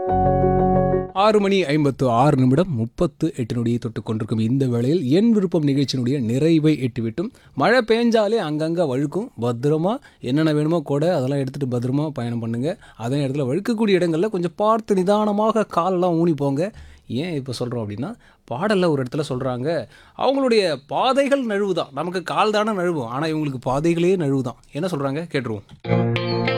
6:56 தொட்டு கொண்டிருக்கும் இந்த வேளையில் என் விருப்பம் நிகழ்ச்சியினுடைய நிறைவை எட்டிவிட்டும் மழை பெஞ்சாலே அங்கங்கே வழுக்கும். பத்திரமா என்னென்ன வேணுமோ கூட அதெல்லாம் எடுத்துகிட்டு பத்திரமா பயணம் பண்ணுங்கள். அதே நேரத்தில் வழுக்கக்கூடிய இடங்களில் கொஞ்சம் பார்த்து நிதானமாக காலெல்லாம் ஊனி போங்க. ஏன் இப்போ சொல்கிறோம் அப்படின்னா, பாடலில் ஒரு இடத்துல சொல்கிறாங்க, அவங்களுடைய பாதைகள் நழுவுதான், நமக்கு கால் தானே நழுவும், ஆனால் இவங்களுக்கு பாதைகளே நழுவுதான். என்ன சொல்கிறாங்க கேட்டுருவோம்.